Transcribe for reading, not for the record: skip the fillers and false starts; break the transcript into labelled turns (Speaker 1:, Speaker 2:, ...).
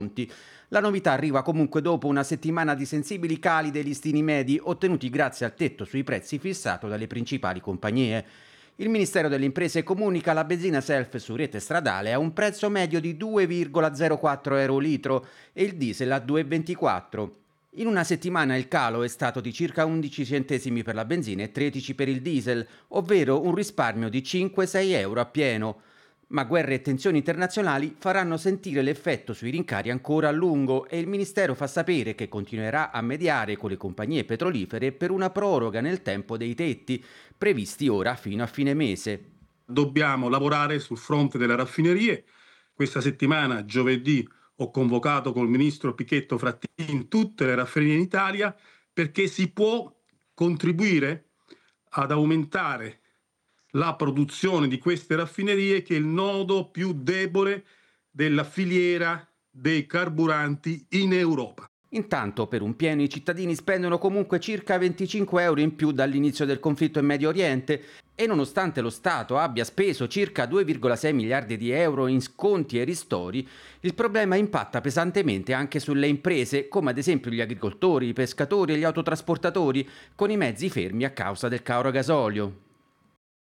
Speaker 1: La novità arriva comunque dopo una settimana di sensibili cali dei listini medi ottenuti grazie al tetto sui prezzi fissato dalle principali compagnie. Il Ministero delle Imprese comunica la benzina self su rete stradale a un prezzo medio di 2,04 euro litro e il diesel a 2,24. In una settimana il calo è stato di circa 11 centesimi per la benzina e 13 per il diesel, ovvero un risparmio di 5-6 euro a pieno. Ma guerre e tensioni internazionali faranno sentire l'effetto sui rincari ancora a lungo e il Ministero fa sapere che continuerà a mediare con le compagnie petrolifere per una proroga nel tempo dei tetti, previsti ora fino a fine mese.
Speaker 2: Dobbiamo lavorare sul fronte delle raffinerie. Questa settimana, giovedì, ho convocato col ministro Pichetto Frattini tutte le raffinerie in Italia perché si può contribuire ad aumentare la produzione di queste raffinerie, che è il nodo più debole della filiera dei carburanti in Europa.
Speaker 1: Intanto per un pieno i cittadini spendono comunque circa 25 euro in più dall'inizio del conflitto in Medio Oriente e nonostante lo Stato abbia speso circa 2,6 miliardi di euro in sconti e ristori, il problema impatta pesantemente anche sulle imprese, come ad esempio gli agricoltori, i pescatori e gli autotrasportatori, con i mezzi fermi a causa del caro gasolio.